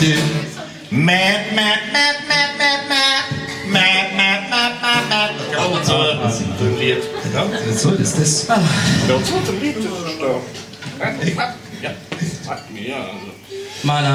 Een lied. Ja, so ist das. Dat is wat een lied is. Ja. Mal